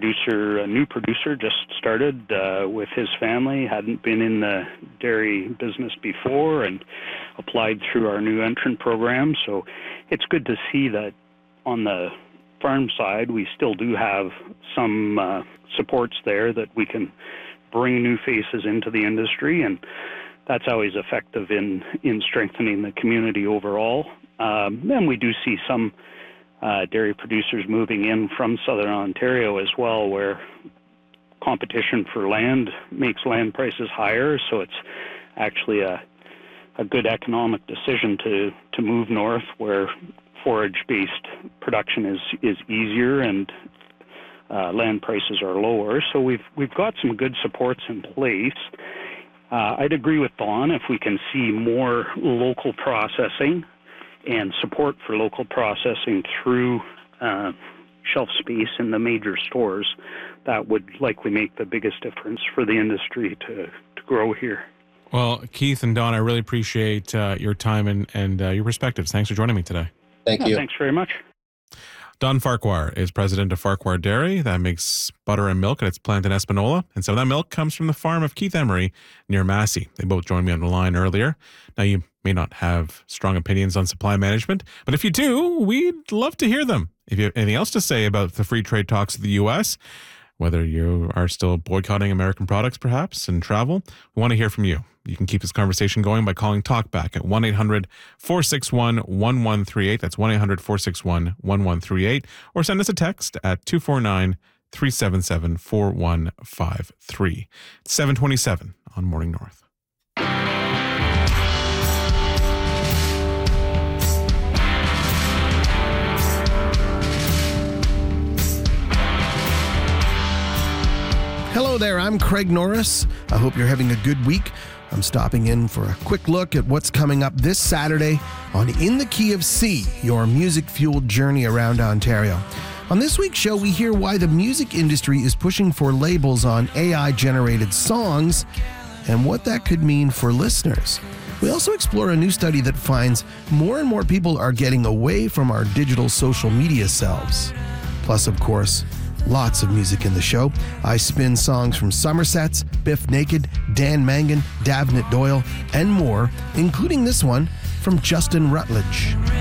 a new producer, just started with his family, hadn't been in the dairy business before, and applied through our new entrant program. So it's good to see that on the farm side, we still do have some supports there that we can bring new faces into the industry, and that's always effective in strengthening the community overall. Then we do see some dairy producers moving in from Southern Ontario as well, where competition for land makes land prices higher, so it's actually a good economic decision to move north, where forage-based production is easier and land prices are lower. So we've got some good supports in place. I'd agree with Don, if we can see more local processing and support for local processing through shelf space in the major stores, that would likely make the biggest difference for the industry to grow here. Well, Keith and Don, I really appreciate your time and your perspectives. Thanks for joining me today. Thank you. Thanks very much. Don Farquhar is president of Farquhar Dairy that makes butter and milk at its plant in Espanola. And some of that milk comes from the farm of Keith Emery near Massey. They both joined me on the line earlier. Now, you may not have strong opinions on supply management, but if you do, we'd love to hear them. If you have anything else to say about the free trade talks with the U.S., whether you are still boycotting American products perhaps and travel, we want to hear from you. You can keep this conversation going by calling TalkBack at 1-800-461-1138. That's 1-800-461-1138. Or send us a text at 249-377-4153. It's 7:27 on Morning North. Hello there, I'm Craig Norris. I hope you're having a good week. I'm stopping in for a quick look at what's coming up this Saturday on In the Key of C, your music-fueled journey around Ontario. On this week's show, we hear why the music industry is pushing for labels on AI-generated songs and what that could mean for listeners. We also explore a new study that finds more and more people are getting away from our digital social media selves. Plus, of course, lots of music in the show. I spin songs from Somersets, Biff Naked, Dan Mangan, Davnit Doyle, and more, including this one from Justin Rutledge.